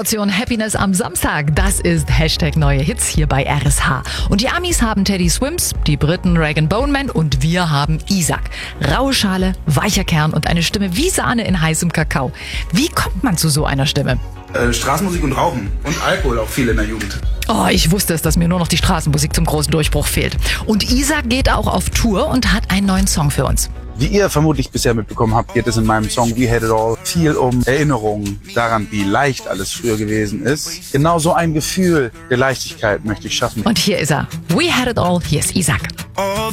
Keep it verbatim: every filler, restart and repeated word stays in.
Portion Happiness am Samstag. Das ist Hashtag neue Hits hier bei R S H. Und die Amis haben Teddy Swims, die Briten Rag and Bone Man und wir haben Isaac. Raue Schale, weicher Kern und eine Stimme wie Sahne in heißem Kakao. Wie kommt man zu so einer Stimme? Äh, Straßenmusik und Rauchen und Alkohol auch viel in der Jugend. Oh, ich wusste es, dass mir nur noch die Straßenmusik zum großen Durchbruch fehlt. Und Isaac geht auch auf Tour und hat einen neuen Song für uns. Wie ihr vermutlich bisher mitbekommen habt, geht es in meinem Song We Had It All viel um Erinnerungen daran, wie leicht alles früher gewesen ist. Genau so ein Gefühl der Leichtigkeit möchte ich schaffen. Und hier ist er. We Had It All. Hier ist Isaac.